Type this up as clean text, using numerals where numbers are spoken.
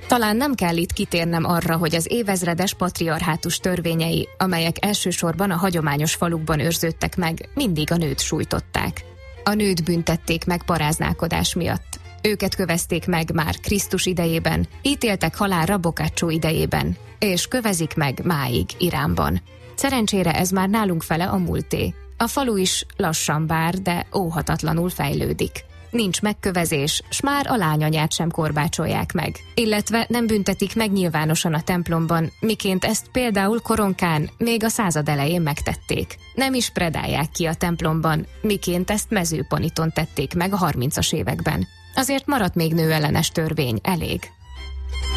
Talán nem kell itt kitérnem arra, hogy az évezredes patriarhátus törvényei, amelyek elsősorban a hagyományos falukban őrződtek meg, mindig a nőt sújtották. A nőt büntették meg paráználkodás miatt. Őket kövezték meg már Krisztus idejében, ítéltek halálra Boccaccio idejében, és kövezik meg máig Iránban. Szerencsére ez már nálunk fele a múlté. A falu is lassan bár, de óhatatlanul fejlődik. Nincs megkövezés, s már a lányanyát sem korbácsolják meg. Illetve nem büntetik meg nyilvánosan a templomban, miként ezt például Koronkán még a század elején megtették. Nem is predálják ki a templomban, miként ezt Mezőpaniton tették meg a 30-as években. Azért maradt még nőellenes törvény, elég.